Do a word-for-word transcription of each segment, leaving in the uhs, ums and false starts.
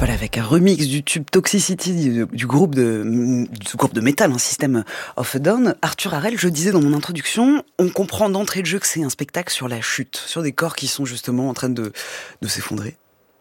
Purple avec un remix du tube Toxicity du, du groupe de du groupe de métal, un System of a Down. Arthur Harel, je disais dans mon introduction, on comprend d'entrée de jeu que c'est un spectacle sur la chute, sur des corps qui sont justement en train de, de s'effondrer.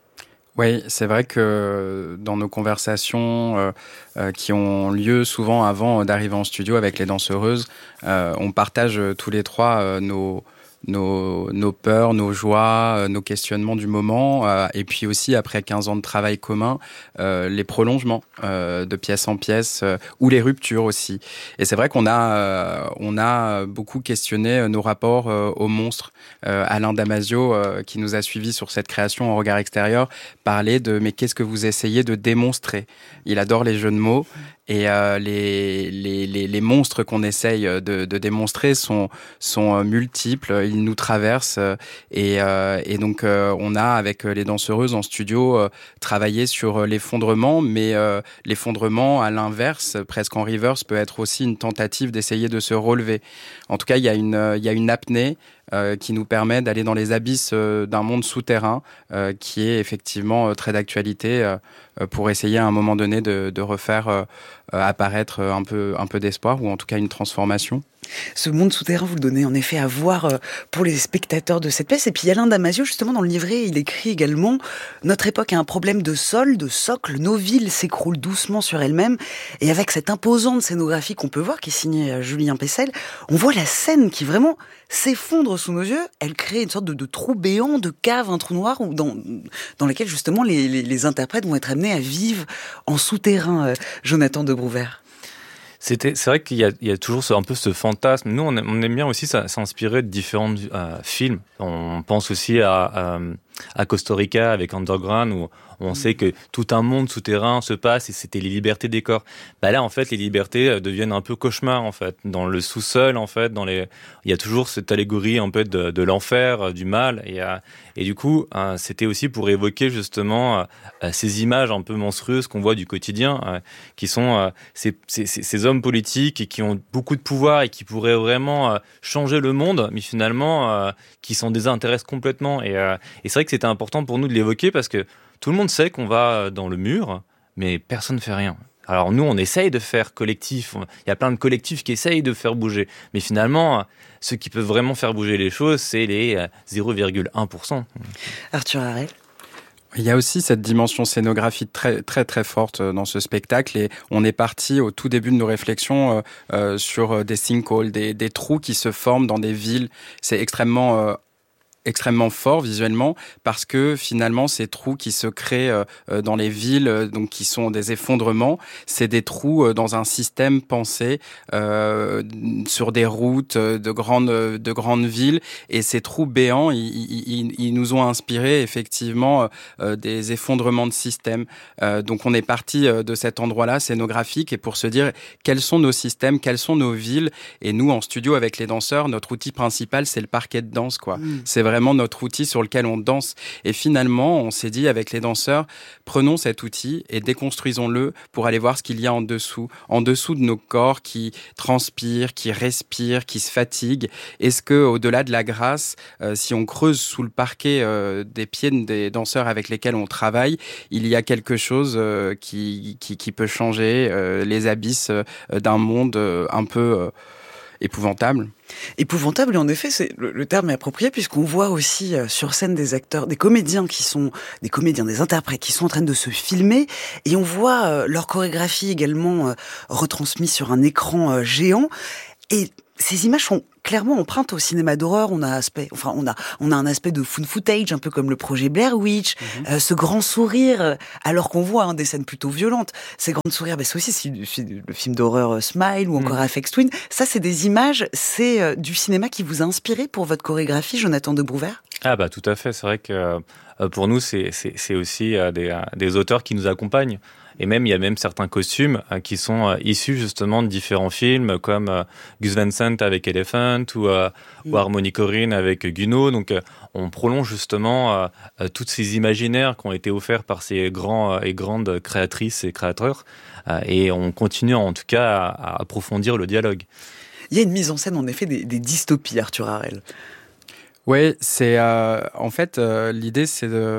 Oui, c'est vrai que dans nos conversations euh, euh, qui ont lieu souvent avant d'arriver en studio avec les danseuses, euh, on partage tous les trois euh, nos Nos, nos peurs, nos joies, euh, nos questionnements du moment, euh, et puis aussi après quinze ans de travail commun, euh, les prolongements euh, de pièce en pièce, euh, ou les ruptures aussi. Et c'est vrai qu'on a, euh, on a beaucoup questionné nos rapports euh, aux monstres. Euh, Alain Damasio, euh, qui nous a suivis sur cette création en regard extérieur, parlait de « mais qu'est-ce que vous essayez de démontrer ?» Il adore les jeux de mots. Et euh, les, les, les, les monstres qu'on essaye de, de démontrer sont, sont multiples, ils nous traversent. Et, euh, et donc, euh, on a, avec les danseuses en studio, euh, travaillé sur l'effondrement, mais euh, l'effondrement, à l'inverse, presque en reverse, peut être aussi une tentative d'essayer de se relever. En tout cas, il y a une, il y a une apnée Euh, qui nous permet d'aller dans les abysses euh, d'un monde souterrain euh, qui est effectivement euh, très d'actualité euh, pour essayer à un moment donné de, de refaire euh, apparaître un peu, un peu d'espoir ou en tout cas une transformation. Ce monde souterrain, vous le donnez en effet à voir pour les spectateurs de cette pièce. Et puis Alain Damasio, justement, dans le livret, il écrit également « Notre époque a un problème de sol, de socle, nos villes s'écroulent doucement sur elles-mêmes. » Et avec cette imposante scénographie qu'on peut voir, qui est signée Julien Pessel, on voit la scène qui vraiment s'effondre sous nos yeux. Elle crée une sorte de, de trou béant, de cave, un trou noir, dans, dans lequel justement les, les, les interprètes vont être amenés à vivre en souterrain. Euh, Jonathan de Brouwer. C'était, c'est vrai qu'il y a, il y a toujours ce, un peu ce fantasme. Nous, on aime, on aime bien aussi ça, s'inspirer de différents euh, films. On pense aussi à, à, à Costa Rica avec Underground, où on sait que tout un monde souterrain se passe et c'était les libertés des corps. Bah là, en fait, les libertés deviennent un peu cauchemar, en fait. Dans le sous-sol, en fait, dans les, il y a toujours cette allégorie, un peu de, de l'enfer, du mal. Et, et du coup, euh, c'était aussi pour évoquer, justement, euh, ces images un peu monstrueuses qu'on voit du quotidien, euh, qui sont euh, ces, ces, ces hommes politiques qui ont beaucoup de pouvoir et qui pourraient vraiment euh, changer le monde, mais finalement, euh, qui s'en désintéressent complètement. Et, euh, et c'est vrai que c'était important pour nous de l'évoquer parce que tout le monde sait qu'on va dans le mur, mais personne ne fait rien. Alors nous, on essaye de faire collectif. Il y a plein de collectifs qui essayent de faire bouger. Mais finalement, ceux qui peuvent vraiment faire bouger les choses, c'est les zéro virgule un pour cent. Arthur Harel. Il y a aussi cette dimension scénographique très très très forte dans ce spectacle et on est parti au tout début de nos réflexions euh, euh, sur des sinkholes, des, des trous qui se forment dans des villes. C'est extrêmement euh, extrêmement fort visuellement parce que finalement ces trous qui se créent euh, dans les villes, euh, donc qui sont des effondrements, c'est des trous euh, dans un système pensé euh, sur des routes de grandes de grandes villes et ces trous béants, ils, ils, ils nous ont inspiré effectivement euh, des effondrements de systèmes. Euh, donc on est parti de cet endroit-là scénographique et pour se dire quels sont nos systèmes, quelles sont nos villes et nous en studio avec les danseurs, notre outil principal c'est le parquet de danse quoi. Mmh. C'est vraiment notre outil sur lequel on danse. Et finalement, on s'est dit avec les danseurs, prenons cet outil et déconstruisons-le pour aller voir ce qu'il y a en dessous, en dessous de nos corps qui transpirent, qui respirent, qui se fatiguent. Est-ce que, au-delà de la grâce, euh, si on creuse sous le parquet euh, des pieds des danseurs avec lesquels on travaille, il y a quelque chose euh, qui, qui, qui peut changer euh, les abysses euh, d'un monde euh, un peu euh, épouvantable? Épouvantable, et en effet, c'est, le, le terme est approprié, puisqu'on voit aussi euh, sur scène des acteurs, des comédiens qui sont, des comédiens, des interprètes qui sont en train de se filmer, et on voit euh, leur chorégraphie également euh, retransmise sur un écran euh, géant, et ces images sont clairement empreintes au cinéma d'horreur. On a aspect, enfin, on a, on a un aspect de found footage, un peu comme le projet Blair Witch, mm-hmm. euh, ce grand sourire, euh, alors qu'on voit hein, des scènes plutôt violentes. Ces grands sourires, ben, c'est aussi c'est, c'est le film d'horreur euh, Smile ou encore mm. Aphex Twin. Ça, c'est des images, c'est euh, du cinéma qui vous a inspiré pour votre chorégraphie, Jonathan de Brouwer? Ah bah tout à fait. C'est vrai que euh, pour nous, c'est, c'est, c'est aussi euh, des, euh, des auteurs qui nous accompagnent. Et même, il y a même certains costumes euh, qui sont euh, issus justement de différents films, comme euh, Gus Van Sant avec Elephant ou, euh, mm. ou Harmony Korine avec Gounod. Donc, euh, on prolonge justement euh, euh, toutes ces imaginaires qui ont été offerts par ces grands euh, et grandes créatrices et créateurs. Euh, et on continue en tout cas à, à approfondir le dialogue. Il y a une mise en scène, en effet, des, des dystopies, Arthur Harel. Oui, c'est euh, en fait euh, l'idée, c'est de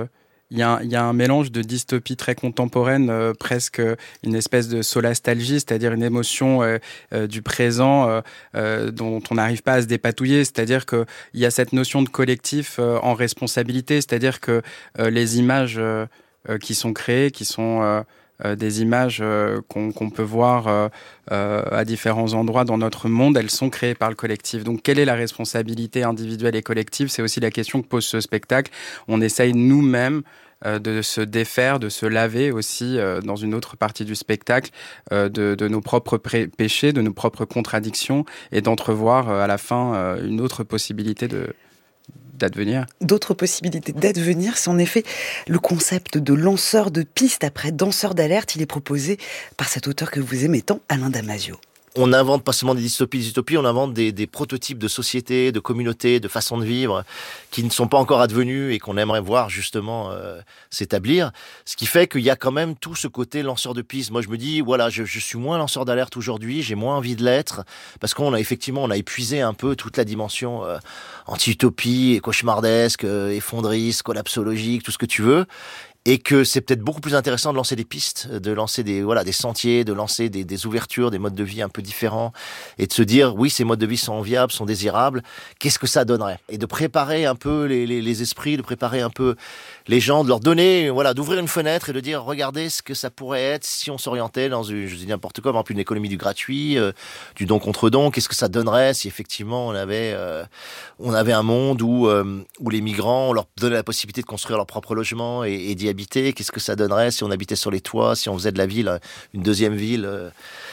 il y a, il y a un mélange de dystopie très contemporaine, euh, presque une espèce de solastalgie, c'est-à-dire une émotion euh, euh, du présent euh, euh, dont on n'arrive pas à se dépatouiller. C'est-à-dire qu'il y a cette notion de collectif euh, en responsabilité, c'est-à-dire que euh, les images euh, euh, qui sont créées, qui sont euh, euh, des images euh, qu'on, qu'on peut voir euh, euh, à différents endroits dans notre monde, elles sont créées par le collectif. Donc, quelle est la responsabilité individuelle et collective ? C'est aussi la question que pose ce spectacle. On essaye nous-mêmes de se défaire, de se laver aussi euh, dans une autre partie du spectacle euh, de, de nos propres pré- péchés, de nos propres contradictions et d'entrevoir euh, à la fin euh, une autre possibilité de, d'advenir. D'autres possibilités d'advenir, c'est en effet le concept de lanceur de piste après danseur d'alerte. Il est proposé par cet auteur que vous aimez tant, Alain Damasio. On n'invente pas seulement des dystopies, des utopies, on invente des, des prototypes de sociétés, de communautés, de façons de vivre qui ne sont pas encore advenues et qu'on aimerait voir justement euh, s'établir. Ce qui fait qu'il y a quand même tout ce côté lanceur de piste. Moi, je me dis, voilà, je, je suis moins lanceur d'alerte aujourd'hui, j'ai moins envie de l'être parce qu'on a effectivement, on a épuisé un peu toute la dimension euh, anti-utopie, cauchemardesque, euh, effondriste, collapsologique, tout ce que tu veux. Et que c'est peut-être beaucoup plus intéressant de lancer des pistes, de lancer des voilà des sentiers, de lancer des, des ouvertures, des modes de vie un peu différents, et de se dire oui, ces modes de vie sont viables, sont désirables. Qu'est-ce que ça donnerait ? Et de préparer un peu les, les, les esprits, de préparer un peu les gens, de leur donner voilà, d'ouvrir une fenêtre et de dire regardez ce que ça pourrait être si on s'orientait dans une, je dis n'importe quoi, par exemple une économie du gratuit, euh, du don contre don. Qu'est-ce que ça donnerait si effectivement on avait euh, on avait un monde où euh, où les migrants on leur donnait la possibilité de construire leur propre logement et, et d'y habiter. Qu'est-ce que ça donnerait si on habitait sur les toits, si on faisait de la ville une deuxième ville euh,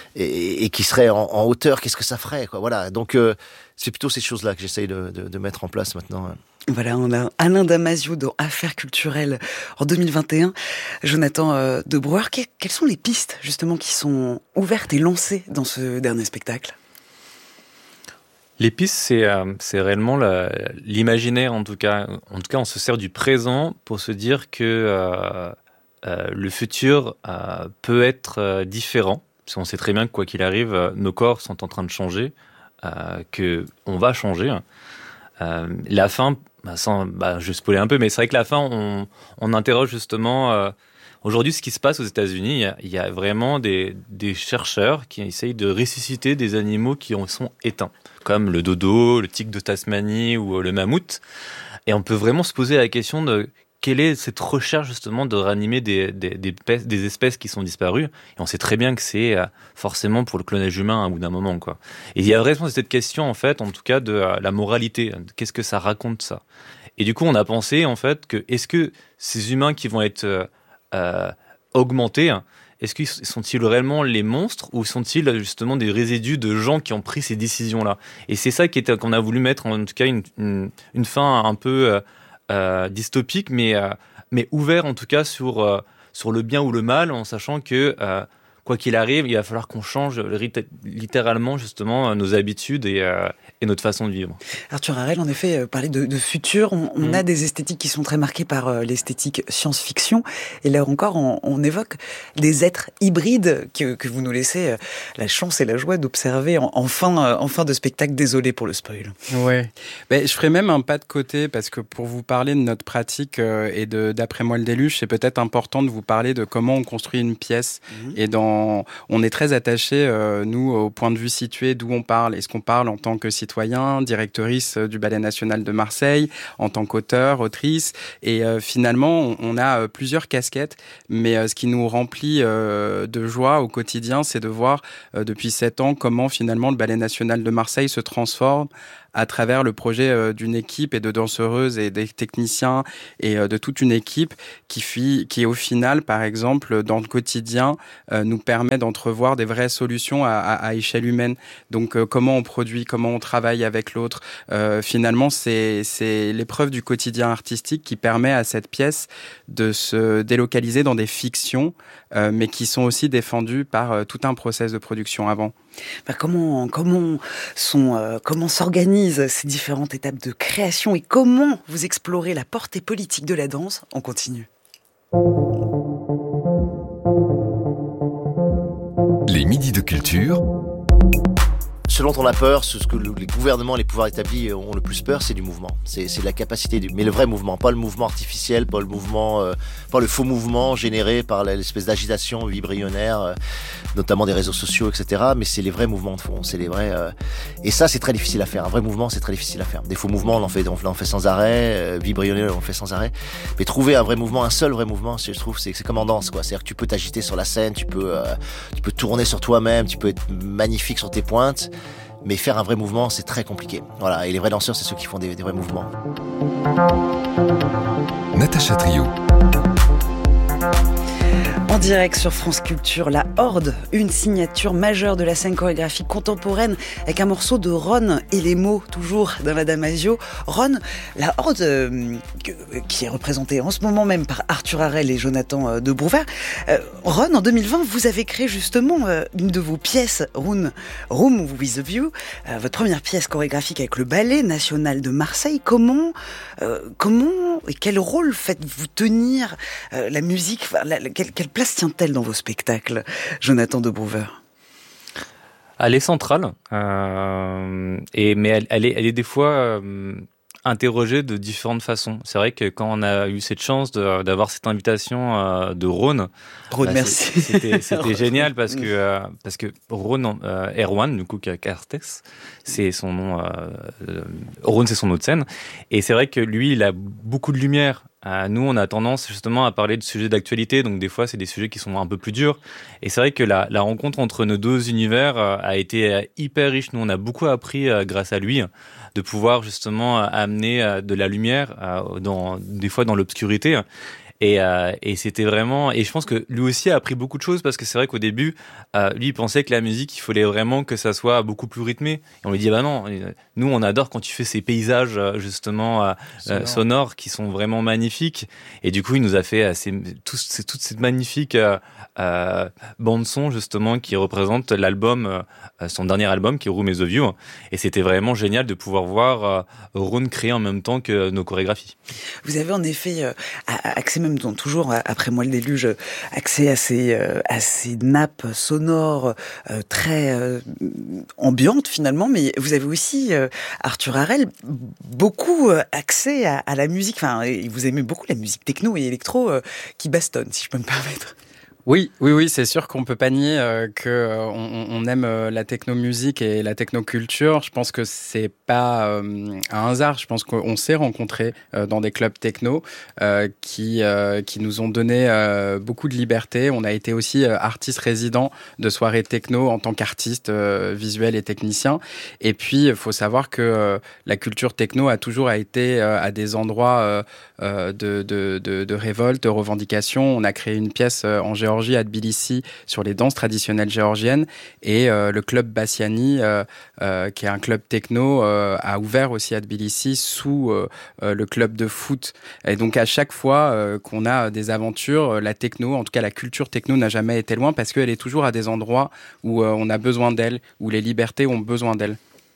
et, et qui serait en, en hauteur, qu'est-ce que ça ferait quoi, voilà. Donc euh, c'est plutôt ces choses-là que j'essaye de, de, de mettre en place maintenant. Voilà, on a Alain Damasio dans Affaires culturelles en deux mille vingt et un. Jonathan euh, de Brouwer, que, quelles sont les pistes justement qui sont ouvertes et lancées dans ce dernier spectacle ? Les pistes, c'est, euh, c'est réellement la, l'imaginaire, en tout cas. En tout cas, on se sert du présent pour se dire que euh, euh, le futur euh, peut être euh, différent. Parce qu'on sait très bien que, quoi qu'il arrive, euh, nos corps sont en train de changer, euh, qu'on va changer. Euh, la fin, bah, sans, bah, je spoilais un peu, mais c'est vrai que la fin, on, on interroge justement... Euh, aujourd'hui, ce qui se passe aux États-Unis, il y a, il y a vraiment des, des chercheurs qui essayent de ressusciter des animaux qui en sont éteints, comme le dodo, le tigre de Tasmanie ou le mammouth. Et on peut vraiment se poser la question de quelle est cette recherche justement de réanimer des, des, des, des espèces qui sont disparues. Et on sait très bien que c'est forcément pour le clonage humain à bout d'un moment, quoi. Et il y a vraiment cette question, en fait, en tout cas, de la moralité. Qu'est-ce que ça raconte, ça ? Et du coup, on a pensé, en fait, que est-ce que ces humains qui vont être euh, augmentés, est-ce qu'ils sont-ils réellement les monstres ou sont-ils justement des résidus de gens qui ont pris ces décisions-là ? Et c'est ça qui était, qu'on a voulu mettre en tout cas une, une, une fin un peu euh, euh, dystopique, mais, euh, mais ouvert en tout cas sur, euh, sur le bien ou le mal, en sachant que euh, quoi qu'il arrive, il va falloir qu'on change littéralement justement nos habitudes et, euh, et notre façon de vivre. Arthur Harel, en effet, parlait de, de futur. On, on mmh. a des esthétiques qui sont très marquées par euh, l'esthétique science-fiction. Et là encore, on, on évoque des êtres hybrides que, que vous nous laissez euh, la chance et la joie d'observer en, en, fin, euh, en fin de spectacle. Désolé pour le spoil. Ouais. Ben, je ferai même un pas de côté parce que pour vous parler de notre pratique euh, et de d'après moi le déluge, c'est peut-être important de vous parler de comment on construit une pièce mmh. et dans on est très attachés, euh, nous, au point de vue situé d'où on parle. Est-ce qu'on parle en tant que citoyen, directrice du Ballet National de Marseille, en tant qu'auteur, autrice ? Et euh, finalement, on, on a euh, plusieurs casquettes, mais euh, ce qui nous remplit euh, de joie au quotidien, c'est de voir euh, depuis sept ans comment finalement le Ballet National de Marseille se transforme à travers le projet euh, d'une équipe et de danseuses et des techniciens et euh, de toute une équipe qui, fi- qui au final, par exemple, dans le quotidien, euh, nous permet d'entrevoir des vraies solutions à, à, à échelle humaine. Donc, euh, comment on produit, comment on travaille avec l'autre. Euh, finalement, c'est, c'est l'épreuve du quotidien artistique qui permet à cette pièce de se délocaliser dans des fictions, euh, mais qui sont aussi défendues par euh, tout un process de production avant. Bah comment comment sont euh, comment s'organisent ces différentes étapes de création et comment vous explorez la portée politique de la danse ? On continue. Les midis de culture Ce dont on a peur, ce que les gouvernements, les pouvoirs établis ont le plus peur, c'est du mouvement. C'est, c'est la capacité, du, mais le vrai mouvement, pas le mouvement artificiel, pas le mouvement, euh, pas le faux mouvement généré par l'espèce d'agitation vibrionnaire, euh, notamment des réseaux sociaux, et cetera. Mais c'est les vrais mouvements de fond, c'est les vrais. Euh, et ça, c'est très difficile à faire. Un vrai mouvement, c'est très difficile à faire. Des faux mouvements, on en fait, on en fait sans arrêt. Euh, vibrionnaire, on en fait sans arrêt. Mais trouver un vrai mouvement, un seul vrai mouvement, je trouve, c'est, c'est comme en danse, quoi. C'est-à-dire que tu peux t'agiter sur la scène, tu peux, euh, tu peux tourner sur toi-même, tu peux être magnifique sur tes pointes. Mais faire un vrai mouvement, c'est très compliqué. Voilà, et les vrais danseurs, c'est ceux qui font des, des vrais mouvements. Natacha Trio. En direct sur France Culture, La Horde, une signature majeure de la scène chorégraphique contemporaine avec un morceau de Ron et les mots, toujours dans la Damasio. Ron, La Horde, euh, qui est représentée en ce moment même par Arthur Harel et Jonathan euh, de Brouwer. Euh, Ron, en deux mille vingt, vous avez créé justement euh, une de vos pièces, Room, Room with a View, euh, votre première pièce chorégraphique avec le Ballet National de Marseille. Comment, euh, comment et quel rôle faites-vous tenir euh, la musique, enfin, la, la, quelle, quelle place tient-elle dans vos spectacles, Jonathan de Brouwer? Elle est centrale, euh, et, mais elle, elle, est, elle est des fois euh, interrogée de différentes façons. C'est vrai que quand on a eu cette chance de, d'avoir cette invitation euh, de Rhône, Rhône, bah, merci. C'était, c'était génial parce que euh, parce que Rhône, euh, Erwan, du coup, Cartex, c'est son nom. Euh, euh, Rhône, c'est son nom de scène, et c'est vrai que lui, il a beaucoup de lumière. Euh, nous, on a tendance justement à parler de sujets d'actualité, donc des fois, c'est des sujets qui sont un peu plus durs. Et c'est vrai que la, la rencontre entre nos deux univers euh, a été euh, hyper riche. Nous, on a beaucoup appris euh, grâce à lui, de pouvoir justement euh, amener euh, de la lumière, euh, dans, des fois dans l'obscurité. Et, euh, et c'était vraiment, et je pense que lui aussi a appris beaucoup de choses, parce que c'est vrai qu'au début, euh, lui il pensait que la musique, il fallait vraiment que ça soit beaucoup plus rythmé. Et on lui dit bah non, nous on adore quand tu fais ces paysages justement euh, sonores. sonores qui sont vraiment magnifiques. Et du coup il nous a fait euh, ces, tout, ces, toute cette magnifique euh, euh, bande son justement qui représente l'album, euh, son dernier album qui est Room is a View. Et c'était vraiment génial de pouvoir voir euh, Ron créer en même temps que nos chorégraphies. Vous avez en effet euh, accès même donc toujours après moi le déluge, accès à ces euh, à ces nappes sonores euh, très euh, ambiantes finalement, mais vous avez aussi euh, Arthur Harel beaucoup euh, accès à, à la musique. Enfin, vous aimez beaucoup la musique techno et électro euh, qui bastonne, si je peux me permettre. Oui, oui, oui, c'est sûr qu'on peut pas nier euh, que euh, on, on aime euh, la techno-musique et la techno-culture. Je pense que c'est pas euh, un hasard. Je pense qu'on s'est rencontrés euh, dans des clubs techno euh, qui euh, qui nous ont donné euh, beaucoup de liberté. On a été aussi euh, artistes résidents de soirées techno en tant qu'artistes euh, visuels et techniciens. Et puis, il faut savoir que euh, la culture techno a toujours été euh, à des endroits euh, euh, de, de, de, de révolte, de revendication. On a créé une pièce euh, en Géorgie, à Tbilissi, sur les danses traditionnelles géorgiennes, et euh, le club Bassiani, euh, euh, qui est un club techno, euh, a ouvert aussi à Tbilissi sous euh, euh, le club de foot. Et donc à chaque fois euh, qu'on a des aventures, la techno, en tout cas la culture techno, n'a jamais été loin, parce qu'elle est toujours à des endroits où euh, on a besoin d'elle, où les libertés ont besoin d'elle.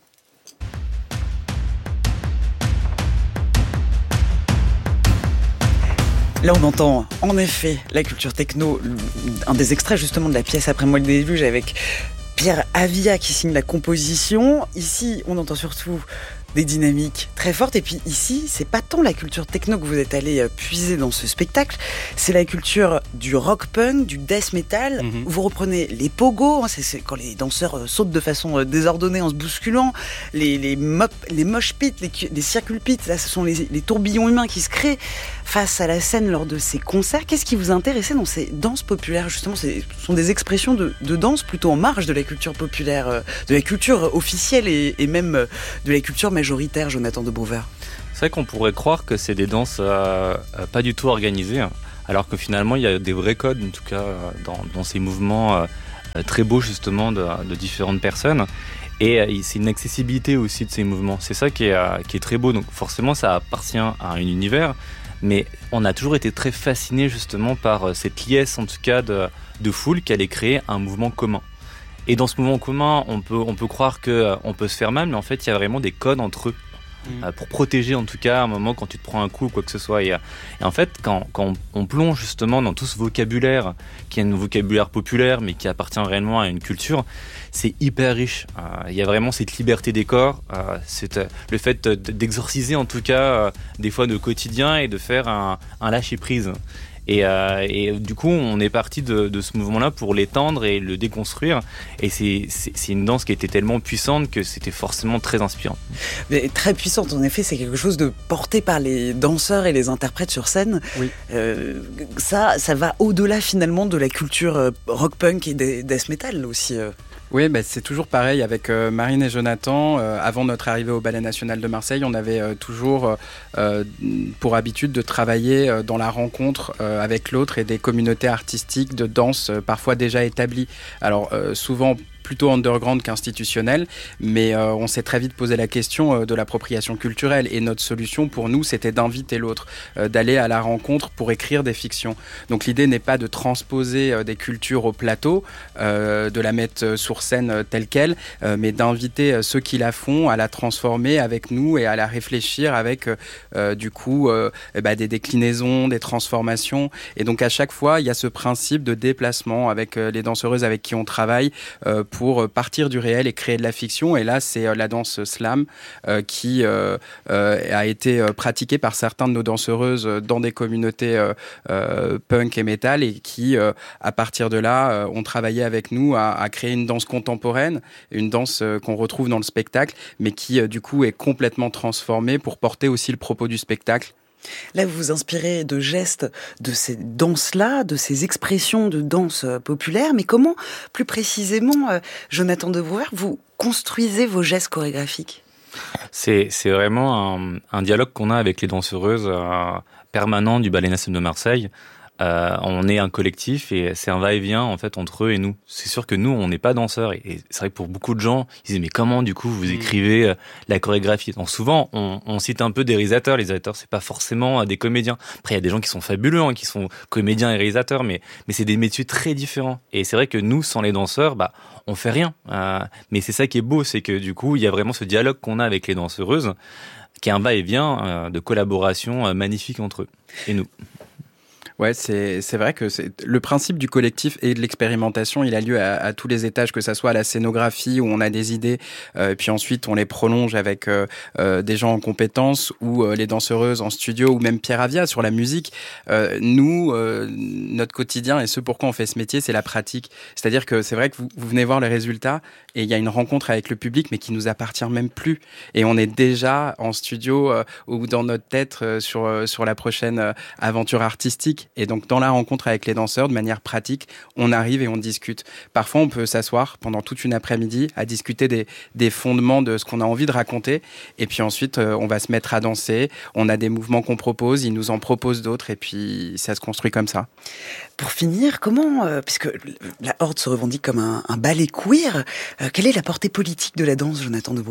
Là, on entend en effet la culture techno, un des extraits justement de la pièce Après moi le déluge avec Pierre Avia qui signe la composition. Ici, on entend surtout des dynamiques très fortes. Et puis ici, c'est pas tant la culture techno que vous êtes allé puiser dans ce spectacle, c'est la culture du rock punk, du death metal. Mm-hmm. Vous reprenez les pogos, hein, c'est, c'est quand les danseurs sautent de façon désordonnée en se bousculant, les, les, mop, les mosh pits, les, les circle pits, là ce sont les, les tourbillons humains qui se créent face à la scène lors de ces concerts. Qu'est-ce qui vous intéressait dans ces danses populaires justement? Ce sont des expressions de, de danse plutôt en marge de la culture populaire, de la culture officielle et, et même de la culture majoritaire, Jonathan de Brouwer. C'est vrai qu'on pourrait croire que c'est des danses euh, pas du tout organisées, alors que finalement il y a des vrais codes, en tout cas dans, dans ces mouvements euh, très beaux justement de, de différentes personnes. Et euh, c'est une accessibilité aussi de ces mouvements. C'est ça qui est, euh, qui est très beau. Donc forcément ça appartient à un univers, mais on a toujours été très fascinés justement par euh, cette liesse en tout cas de, de foule qui allait créer un mouvement commun. Et dans ce mouvement commun, on peut, on peut croire qu'on peut se faire mal, mais en fait, il y a vraiment des codes entre eux. mmh. euh, pour protéger en tout cas à un moment quand tu te prends un coup ou quoi que ce soit. Et, et en fait, quand, quand on, on plonge justement dans tout ce vocabulaire, qui est un vocabulaire populaire, mais qui appartient réellement à une culture, c'est hyper riche. Il euh, y a vraiment cette liberté des corps, euh, c'est euh, le fait d'exorciser en tout cas euh, des fois de quotidien et de faire un, un lâcher-prise. Et, euh, et du coup, on est parti de, de ce mouvement-là pour l'étendre et le déconstruire. Et c'est, c'est, c'est une danse qui était tellement puissante que c'était forcément très inspirant. Mais très puissante, en effet, c'est quelque chose de porté par les danseurs et les interprètes sur scène. Oui. Euh, ça, ça va au-delà finalement de la culture rock-punk et death metal aussi. Oui, bah, c'est toujours pareil avec euh, Marine et Jonathan. Euh, avant notre arrivée au Ballet National de Marseille, on avait euh, toujours euh, pour habitude de travailler euh, dans la rencontre euh, avec l'autre et des communautés artistiques de danse euh, parfois déjà établies. Alors euh, souvent plutôt underground qu'institutionnel, mais euh, on s'est très vite posé la question euh, de l'appropriation culturelle et notre solution pour nous, c'était d'inviter l'autre, euh, d'aller à la rencontre pour écrire des fictions. Donc l'idée n'est pas de transposer euh, des cultures au plateau, euh, de la mettre sur scène euh, telle qu'elle, euh, mais d'inviter euh, ceux qui la font à la transformer avec nous et à la réfléchir avec euh, du coup euh, bah, des déclinaisons, des transformations. Et donc à chaque fois, il y a ce principe de déplacement avec euh, les danseuses avec qui on travaille euh, pour partir du réel et créer de la fiction. Et là, c'est la danse slam euh, qui euh, euh, a été pratiquée par certains de nos danseuses dans des communautés euh, euh, punk et metal et qui, euh, à partir de là, euh, ont travaillé avec nous à, à créer une danse contemporaine, une danse euh, qu'on retrouve dans le spectacle, mais qui, euh, du coup, est complètement transformée pour porter aussi le propos du spectacle. Là, vous vous inspirez de gestes de ces danses-là, de ces expressions de danse populaire, mais comment, plus précisément, euh, Jonathan Debrouwer, vous construisez vos gestes chorégraphiques ? C'est, c'est vraiment un, un dialogue qu'on a avec les danseuses euh, permanent du Ballet National de Marseille. Euh, on est un collectif et c'est un va-et-vient en fait entre eux et nous. C'est sûr que nous on n'est pas danseurs et, et c'est vrai que pour beaucoup de gens ils disent mais comment du coup vous écrivez euh, la chorégraphie. Donc souvent on, on cite un peu des réalisateurs. Les réalisateurs c'est pas forcément euh, des comédiens. Après il y a des gens qui sont fabuleux, hein, qui sont comédiens et réalisateurs, mais mais c'est des métiers très différents. Et c'est vrai que nous sans les danseurs bah on fait rien. Euh, mais c'est ça qui est beau, c'est que du coup il y a vraiment ce dialogue qu'on a avec les danseuses, qui est un va-et-vient euh, de collaboration euh, magnifique entre eux et nous. Ouais, c'est c'est vrai que c'est le principe du collectif et de l'expérimentation, il a lieu à, à tous les étages, que ça soit à la scénographie où on a des idées, euh, et puis ensuite on les prolonge avec euh, euh, des gens en compétences ou euh, les danseuses en studio ou même Pierre Avia sur la musique. Euh, nous, euh, notre quotidien et ce pourquoi on fait ce métier, c'est la pratique. C'est-à-dire que c'est vrai que vous, vous venez voir les résultats et il y a une rencontre avec le public, mais qui nous appartient même plus. Et on est déjà en studio euh, ou dans notre tête euh, sur euh, sur la prochaine euh, aventure artistique. Et donc, dans la rencontre avec les danseurs, de manière pratique, on arrive et on discute. Parfois, on peut s'asseoir pendant toute une après-midi à discuter des, des fondements de ce qu'on a envie de raconter. Et puis ensuite, euh, on va se mettre à danser. On a des mouvements qu'on propose, ils nous en proposent d'autres. Et puis, ça se construit comme ça. Pour finir, comment, euh, puisque la Horde se revendique comme un, un ballet queer, euh, quelle est la portée politique de la danse, Jonathan Debrouwer ?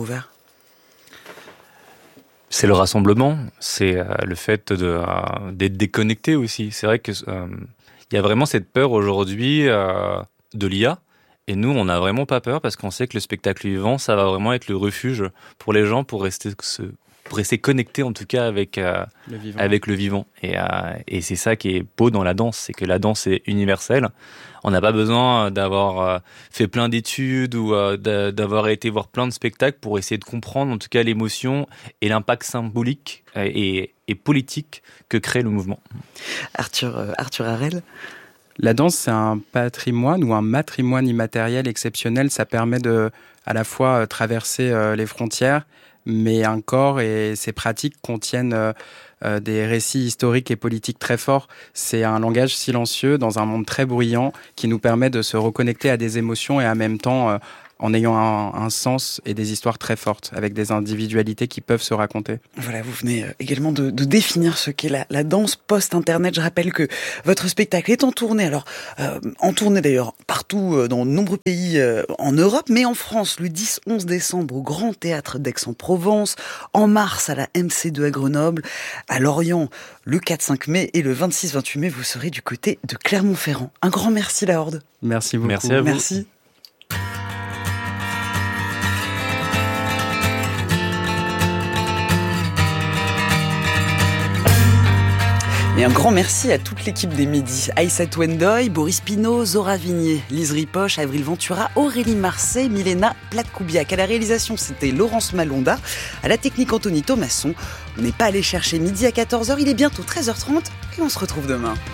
C'est le rassemblement, c'est euh, le fait de, euh, d'être déconnecté aussi. C'est vrai que euh, y a vraiment cette peur aujourd'hui euh, de l'I A. Et nous, on n'a vraiment pas peur parce qu'on sait que le spectacle vivant, ça va vraiment être le refuge pour les gens pour rester, se, pour rester connectés en tout cas avec, euh, le, vivant. avec le vivant. Et, euh, et c'est ça qui est beau dans la danse, c'est que la danse est universelle. On n'a pas besoin d'avoir fait plein d'études ou d'avoir été voir plein de spectacles pour essayer de comprendre en tout cas l'émotion et l'impact symbolique et, et politique que crée le mouvement. Arthur, euh, Arthur Harel. La danse, c'est un patrimoine ou un matrimoine immatériel exceptionnel. Ça permet de, à la fois, traverser euh, les frontières, mais un corps et ses pratiques contiennent euh, euh, des récits historiques et politiques très forts. C'est un langage silencieux dans un monde très bruyant qui nous permet de se reconnecter à des émotions et en même temps euh, en ayant un, un sens et des histoires très fortes, avec des individualités qui peuvent se raconter. Voilà, vous venez également de, de définir ce qu'est la, la danse post-internet. Je rappelle que votre spectacle est en tournée, alors euh, en tournée d'ailleurs partout euh, dans de nombreux pays euh, en Europe, mais en France le dix onze décembre au Grand Théâtre d'Aix-en-Provence, en mars à la M C deux à Grenoble, à Lorient le quatre cinq mai et le vingt-six vingt-huit mai, vous serez du côté de Clermont-Ferrand. Un grand merci la Horde. Merci beaucoup. Merci à vous. Merci. Et un grand merci à toute l'équipe des Midis. Aïssa Twendoy, Boris Pinault, Zora Vignier, Lise Ripoche, Avril Ventura, Aurélie Marseille, Milena Platkoubiak. À la réalisation, c'était Laurence Malonda. À la technique, Anthony Thomasson. On n'est pas allé chercher midi à quatorze heures, il est bientôt treize heures trente et on se retrouve demain.